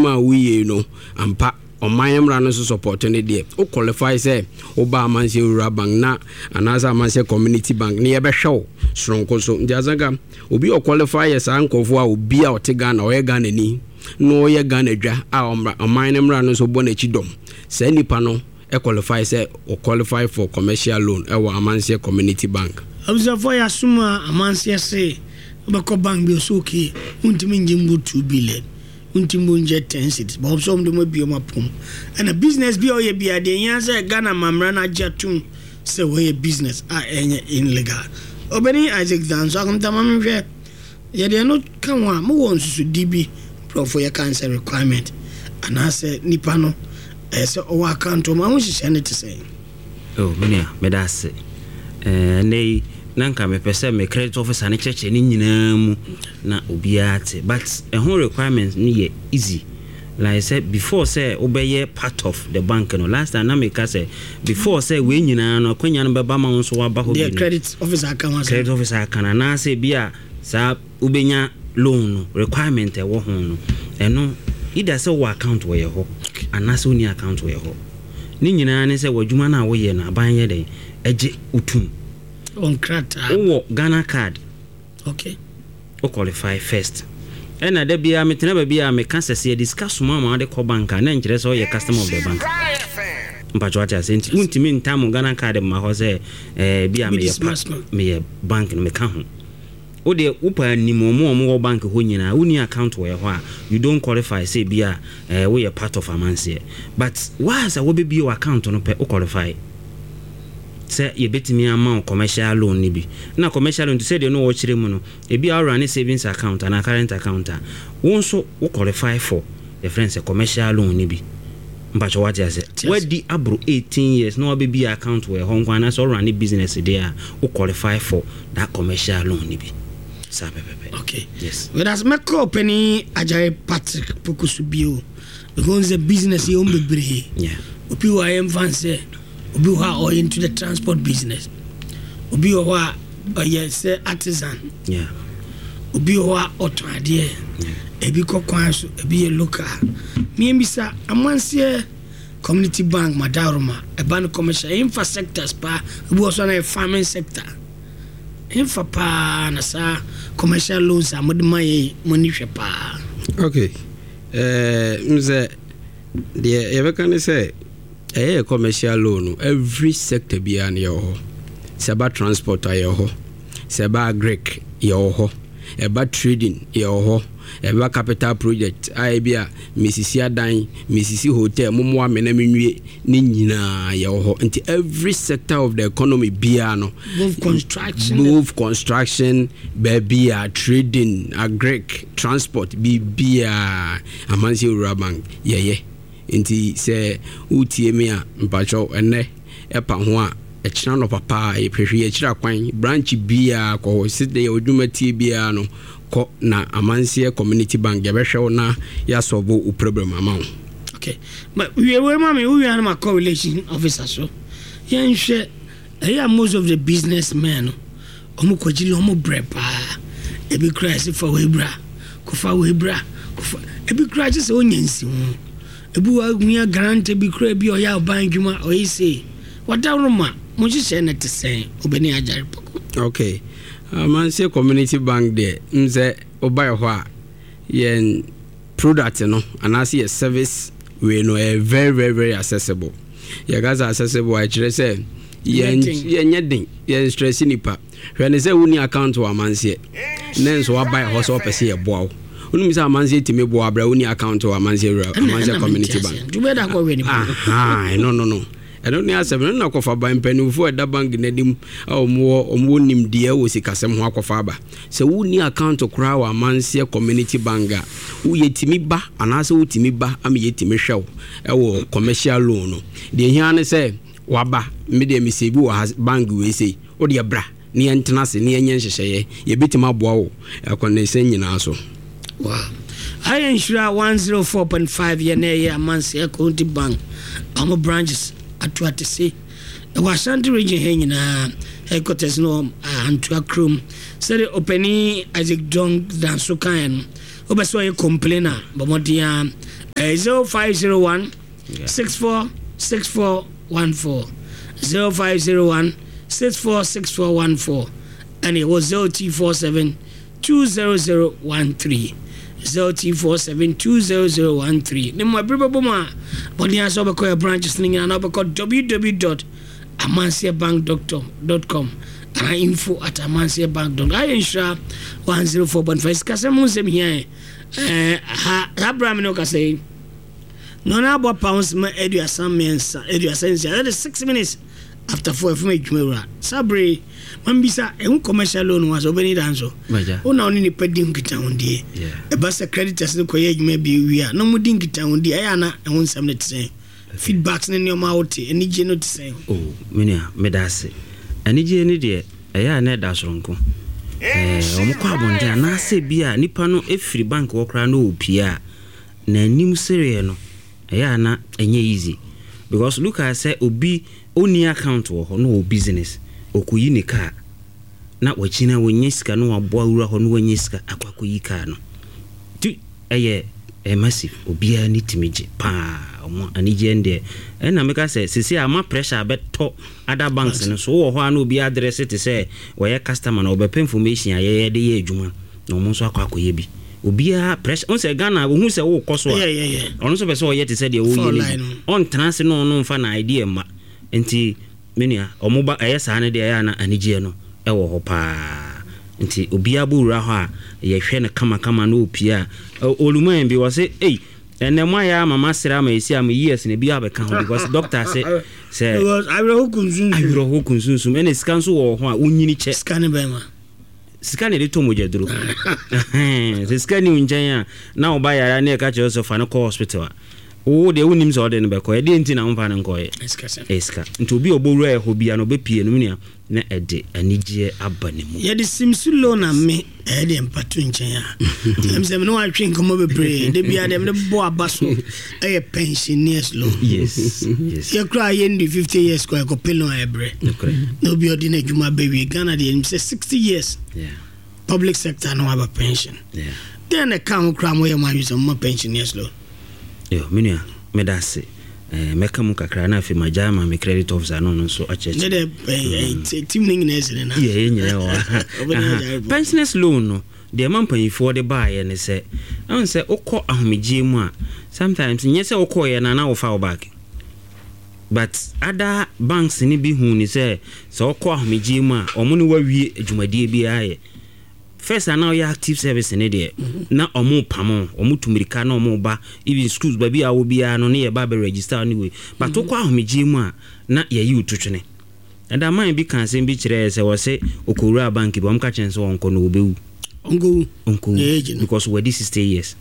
adwuma we no ampa omayamra no so support ne de o qualify say oba amanse rural bank na anasa amanse community bank ne yebehwe soronko so ndiazaga obi o qualify yes ankofo a obi a otega na oyega nani no oyega na dwa a omayamra no so bonachi dom say nipa no e qualify say o qualify for commercial loan e wa amanse community bank observe ya suma amanse say obako bank bi so okay untimi njimbu 2 billion untimbo nje 10 cities but some dem bi o mapom and a business bi o ye bi ade yan say Ghana mamra na jatum say we business enye illegal obeni Isaac Dan so akomta mamhwe ye de no kan wa mo won susu DB for your cancer requirement and I say nipa no say o account ma ho hihye ne te say oh me da say nei nanka me pese me credit officer ne cheche ni nyina mu na obiate but a whole requirements ni easy like I said before say obeye part of the bank no last time na me ka say before say we nyina no kwanya no beba ma nso wa ba ho bi the credit officer kana na say bia sa ubenya loan requirement e wo ho no eno either say wo account wo ye ho anase oni account wo ye ho ni nyina ne say wadwuma na wo ye na ban ye den eje utum on krata Ghana card okay o qualify first and there be a meeting ba bia me can say discuss mama de ko bank na nkire so ye customer of the bank mpacho ati asenti untimi ntam Ghana card ma ho say bia me bank no me ka ho o de upa ni mo bank ho nyina uni account wo ye ho a you don't qualify say bia we are part of amanse but why say we be your account no pe o qualify say ye betimi amount commercial loan ni bi na commercial loan to say they no watch mu no e bi run savings account and current account won so wo qualify for the friends commercial loan ni bi mpacho what you say we di abro 18 years no be account we hon kwana so run business there wo qualify for that commercial loan ni bi sabe okay yes whereas me company Ajay Patrick Pokusubio because the business you bebre yeah opi wa am fancy obi wa into the transport business obi wa yes artisan yeah obi wa otwade ebi kokwan so ebi local me mbisa amanse community bank madaroma e ban commercial infrastructure pa obi also na farming sector infa pa na sa commercial loans amodmaye money hwe pa okay mze the ever can say commercial loan every sector be an yo seba transport ayo seba agric yo eba trading yo eba capital project bia misisi adan misisi hotel momo amena menwie ni nyina yo nti every sector of the economy bia no move construction bia trading agric transport bia amansi urabank yeye nti se utie me a mpacho ene epa ho a echina no papa e hwehwe echira kwan branch bia ko side odwumati bia no ko na amansie community bank gebehwe na ya solve u problem amount okay but we mama we are my correlation officer so yen hwe most of the businessmen omo kwagili omo brepa ebi crash for webra kofa webra kofa ebi crash se onyansi ho ebu agua grant bi kra bi o ya banjuma o ise wadaruma mo hye na te sen obeni Ajay Poko okay amanse community bank there nze obai ho a yen product no anase your service we no very very very accessible your guys are accessible I kire say yen nyedin yen stress nipa hwe say woni account wa amanse nenso wa buy ho so pese ye boawo unumi sa amanse timi bo abra woni account wa amanse community bank do better go we ni no I don't know say na kofa ba mpanufo da bank nadim omo nim de wo sikasem ho akofa ba se woni account kura wa amanse community bank a wo yetimi ba anase wo timi ba am yetimi hwew wo commercial loan no de hia ne say waba me de me sebi wa bank we say wo de bra ne entena se ne enye nhyehyeye ye betima boa wo akonese nyina so wow I insure 104.5 ye amanse county bank am branches atuate se e wa Ashanti region he nyina headquarters no Antua Krom say openi Isaac Dan so kan obeso ye complainer bomodia 0501 646414 0501 646414 and it was 0247 20013 0247 20013. Nemo Bribaboma, Bonia Sobako branches and Obako www.amansiabank.com and info at amansiabank.com. I ensure 104.5 Casamusem here. Abraham say, no, now pounds my Edia Sam Mensa, Edia Sensia. That is 6 minutes after 4 of my Jumera. Sabri, Mambisa, a commercial loan was over it. Answer. Oh, now only pedding town dear. A bus creditors look where you may be. We are no more dinky town dear. Ayana, I want some to say. Feedbacks in your mouth, and need you not to say. Oh, Minia, Medasi. And need you any dear. Ayana, that's wrong. Omukwabonde anase bia nipa no efiri bank wokra no opia na nim sere no eya na enye easy because look I say obi oni account wo ho no business okuyi ni car na wachina wonye sika no aboa wura ho no wonye sika akwakoyi car no ti eye massive obi ani timije pa omo anije ende na meka say sisi ama pressure beto other banks no so wo ho ana obi address it say we customer na obepe information aye de ye adwuma na omo so akwakoye bi obi a pressure on say Ghana wo hu say wo koso a ono so be so ye te say de wo ye on trans no no mfa na idea ma enti menia omo ba aye sa ne de aye na anije no e wo ho pa nti obi abura ho a ye hwe ne kama no opia oluman bi wo say and then why mama sira ma esi am years na bi abeka ho because doctor say I will consume and scan so wo ho a unyini che scan be ma scan e to mojaduro se scan ni unjan a na oba yara na e ka che Joseph na ko hospital o de unim so de no be ko e de ntina mfa na nko ye eska nti obi obowura e ho bia no be pie no nia na ede anigye abanemu ye de simsulo na me e de empatu nchen a em se me no atwe nkomo be pray de bia dem de bo abaso e pensioners lo yes ye kra ye ndi 50 years ko e ko pelo ebre no bi odi na djuma be wi Ghana de em say 60 years public sector no have a pension then e kan kra mo ye ma use mo pensioners lo yo minia medase meka mu kakra na afi majama me credit officer no so acheche de team ning na ezere na ye nyere wa pensioners loan no de mampan for the buy and say I say okọ ahomegye mu a sometimes nyese okọ ye na wo fa back but other banks ni bi hu ni say so okọ ahomegye mu a omo ni wawie adwumadie bi aye first and now your active service in there na omo pamo omo tumirika na omo ba even schools baby a obi a no na ye ba be register anyway but okwa ahomegye mu a na ye yi ututwene and that man bi kan se bi kire se wo se okowura bank bi om ka chense wonko no obewu onko because we this 60 years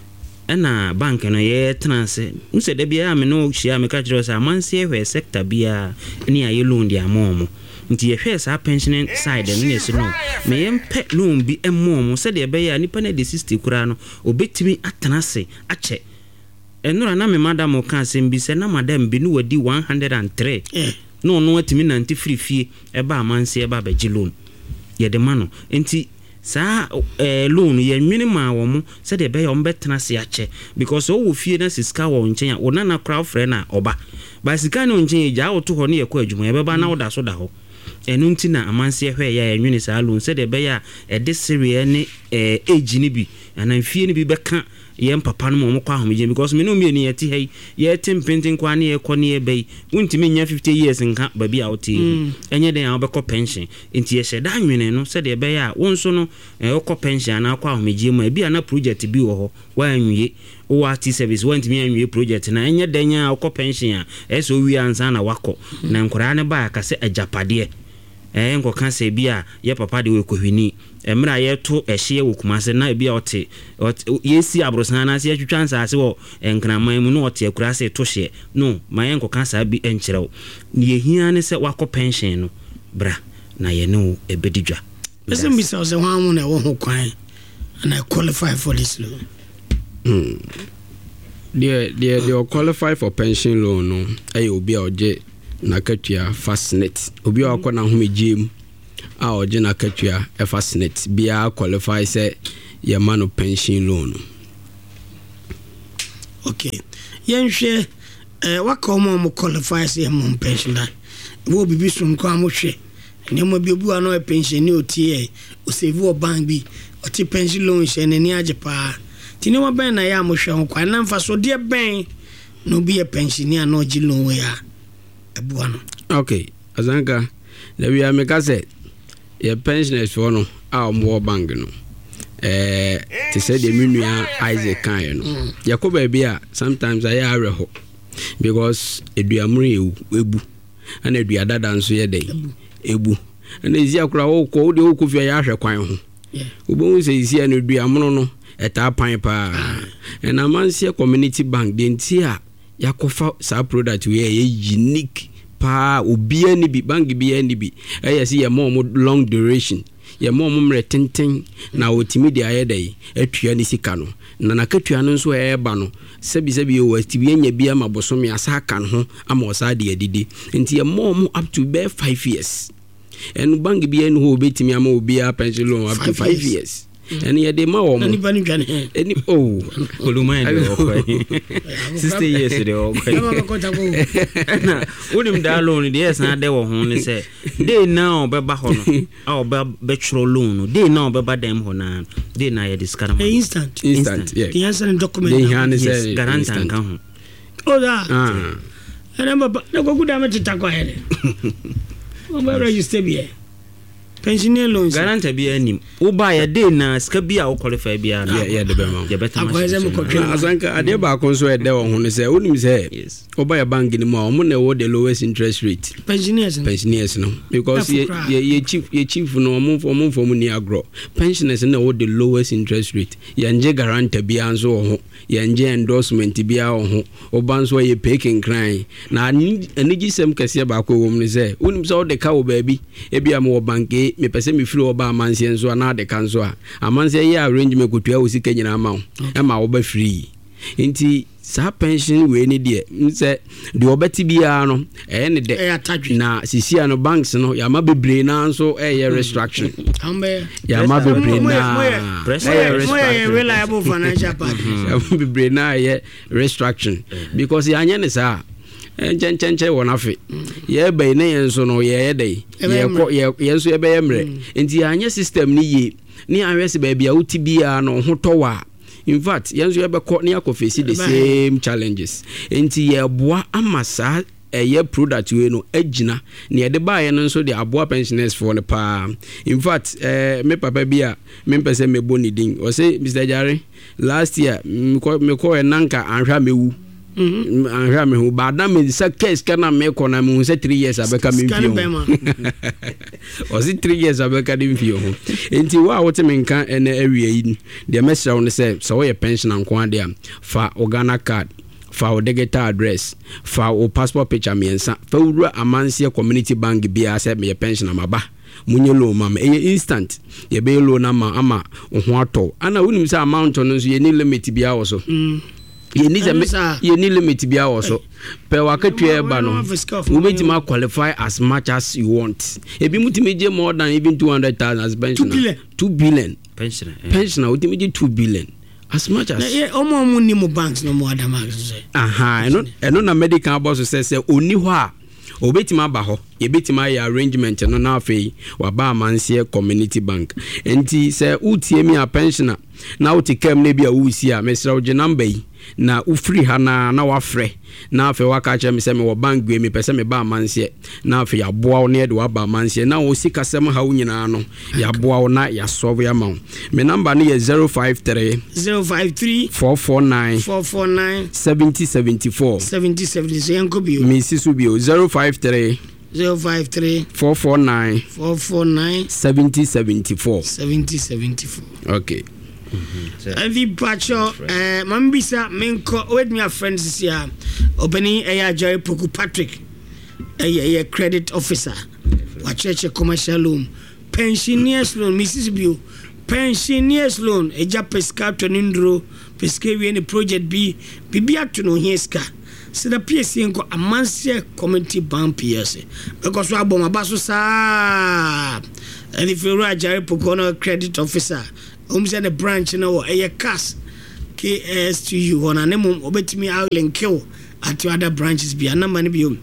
na bank no ye transe nse de bia me no hia me ka kire se amanse ehwe sector bia ni aye loan dia momo nti ye hwe sa pension side no yes no me yempe loan bi emmo se de be ya nipa na de 60 kura no obetimi atanase ache enura na me madam ka sembi se na madam bi no wadi 103 no no atimi 90 free fee e ba amanse e ba beji loan ye de ma no nti sa loan ye minima wo mo se de be ya ombetanase ache because o wo fie na siska wo nchen ya ona na crowd friend na oba ba sika no nchen ja wo to ho ne ye kwa adwuma ye be ba na wo da so da ho enu nti na amanse hwe ya enwene sa loan se de be ya e de serie ne age ni bi ana fie ni bi beka ye papa no mo kwa homeje because me no me ni yeti hei ye timpintin kwa ne ye kɔ ne ye bei untimi nya 50 years nka ba bi a oti enye den a obekɔ pension nti ye hyeda nwene no se de be ya wonso no okɔ pension na kwa homeje mu bi ana project bi wo ho wa anwie o ati service wantimi anwie project na enye den a okɔ pension a eso wi ansa na wakɔ na nkora ne ba ka se ajapade enko kan se bia ye papa de we kohwini emra ye to ehye wo kumase na bia ote yesi abrosan na se atwitwa nsase wo enkraman mu no ote akura se to hye no ma enko kan sa bi enkyerɛw ne ye hia ne se wakɔ pension no bra na ye no ebedidwa pese mbisa se hwan mu na wo ho kwan and I qualify for this loan they qualify for pension loan no ayi obi a oje na katua Fastnet obi a akɔ na homegye mu a oje na katua Fastnet bia qualify say ye man pension loan Okay. Yenhwe waka mo qualify say mo pension da. Wo bibi so nko amohwe. Nyama bi obu ano pension ni otie o save o bank bi o ti pension loan she ne ni ajepa. Tini wa ben na ya amohwe ho kwa na mfa so de ben no bi e pensioner na oji loan ya ebu ano. Okay, azanka da we am ka say your pensioners for no a mo bank no. To say the minua Isaac kan no. Yakoba bia sometimes I areho because eduamure ebu and eduadada nso ye dey ebu and ezi akura wo ko de wo kofia ya hwe kwan ho. Obo say ezi an eduamono no eta pan pa. And amanse community bank de ntia yakofa sa product we unique pa obi ani bi bank bi ani bi say ye more long duration ye mo mumre tenten na otimi de ayedai atua ni sika no na nakatua no nso eba no sebi o watibi nya bia mabosomi asa kan ho ama osa de adidi nti ye mo up to be 5 years en bank bia no ho betimi ama obi a pension loan up to 5 years and ye de ma wo mo any oh oluma en de okwa 60 years de okwa na unim da loan de yes na de wo ho ne say dey now be ba ho no a oba be chro loan no dey now be ba dem ho na dey na ye discard instant yeah the answer in document dey han say guarantor kan ho oh da and baba na go good am tita kwa hele o ba register bi pensioner loans guarantee bi anim wo ba ya dey na ska bi a wo qualify bi a yeah de be ma ya better azanka ade ba kon so e de wo ho ne say onim say wo ba ya bank ni mo mo na wo the lowest interest rate pensioners no because ye chief no mo for ni agro pensioners na wo the lowest interest rate ya nje guarantee bi anso ho ya nje endorsement bi a ho wo ban so ye paying crime na ani gisem kase ba ko wo ne say onim say wo de ka wo ba bi e bi am wo bank me pese me firi oba amanse nso na de kanso a amanse ye arrangement kotua osika nyina ma e ma wo ba free nti sa pension we ni de nse de obeti bia no ne de na sisia no banks no ya ma bebre na nso ye restructuring ya ma bebre na reliable financial partners ya ma bebre na ye restructuring because ya anya ne sa enche wonafe ye be ne yenso no ye dey ye so ye be yemre enti anya system ni ye ni anwese ba bia uti bia no hotowa in fact yenso ye be ko ne akofesi the same challenges enti ye boa amasa ye product we no agina ne ye de ba ye no so de aboa pensioners for the pa in fact me papa bia me pese me boni din o say Mr. Jare last year me ko enanka anhwa mewu anhwa me hu bada me sa case kana me ko na me say 3 years abeka me mfio o si 3 years abeka de mfio ho enti wa wote me nka ene area yi de mesra won say so we pension anko ade am fa Ghana card fa o digital address fa o passport picture miensa fa wura amanse community bank bia say me pension amaba munye loan mama instant ye be loan ama ho ato ana wonim say amount no so ye ni limit bia wo so ye need limit bia also pe wakatua eba no we metima qualify as much as you want ebi mutimi je more than even 200,000 as pension 2 billion pension ultimately 2 billion as much as omo ni mo banks no mo adama say eno na medical boss say oni ho a obetima ba ho ye betima ya arrangement no na afei wa ba amanse community bank enti say utie mi a pensioner na utikam na bia wusi a mesra uge number yi na ufri ha na wafre na afei waka che me se me wo bank gwe me pese me ba amanse na afei ya boa wo na de wa ba amanse na wo sika sem ha wo nyina no ya boa wo na ya solve ya ma me number no ye 053 449 7074 yanko bio me sisu bio 053 449 7074 okay every pacho mambisa menko with me friends here opening Jerry Poku Patrick a credit officer wa church commercial loan pensioners loan Mrs. Bio pensioners loan eja pescato nindro peskewi any project bibia to no heska se da PSC nko amanse community bank PSC because we aboma baso sa and if you Jerry Poku no credit officer the branch no a cash KSTU on a name obetimi out and kill at your other branches be a number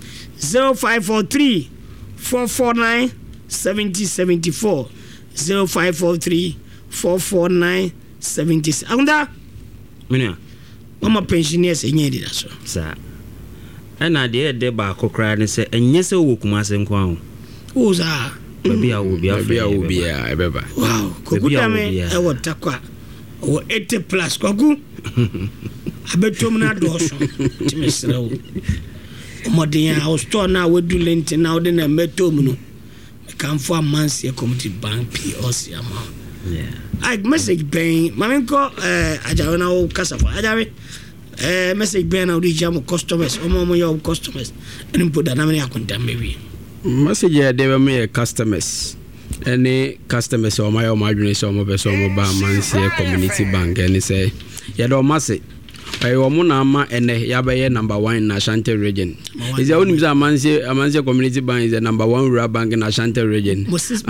0543 449 7074 0543 449 70. Anda Mina mama pensioners enye di so sa ana de ba kokra ne se enye se wo kumase nko aho o za baby a wo bia ebeba wow kokuta me e wotakwa o 80 plus koku abetom na doso timesrew modern house store na wedu lent na ode na metom no kan for amanse community bank POC ama I message ben mamenko ajawe na o kasafa ajawe message ben na odi jam customers omo your customers and put that na me akonta maybe message ya de me customers any customers o my adwene so mo be so mo ba amanse community bank any say ya do mase ayo mo na ama ene ya be number 1 na Ashanti region is ya only amanse community bank is the number 1 rural bank in Ashanti region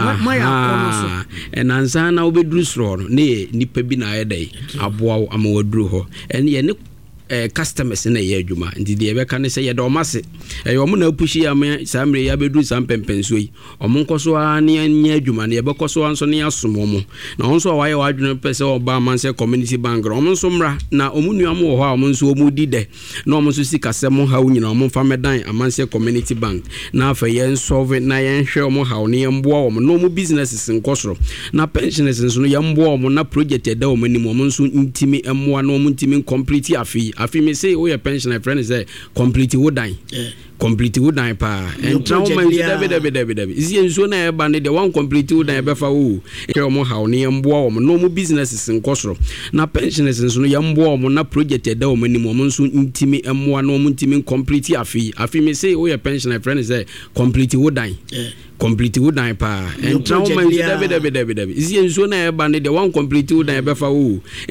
and ansa na obedru sro no ne nipa bi na ayedai aboa amawadru ho ene ye ne customers na ye adwuma ndi de be kan say ye do mase ayo mo na pushi am samre ya bedru sam pempenso yi omo nkoso ane anya adwuma ne ye be koso anso ne asomo mo na onso waye wadwene pese oba amanse community bank omo nso mra na omo nuam wo ho omo nso omo di de na omo nso sikasem ha unyina omo fa medan amanse community bank na afa ye solve na ye hwe omo ha ne ye mboa omo no omo businesses nkosoro na pensioners nso no ye mboa omo na project eda omo ni omo nso ntimi emmoa na omo ntimi complete afi me say we pension friend say complete wodan complete wodan pa and trauma David is yenso na e ba ne de one complete wodan e be fa wo e omo ha ne mboa omo no omo businesses nkosoro na pensioners nso no ye mboa omo na project eda omo ni omo nso ntimi emmoa na omo ntimi complete afi me say we pension friend say complete wodan complete wodan pa and trauma David is yenso na e ba ne de one complete wodan e be fa wo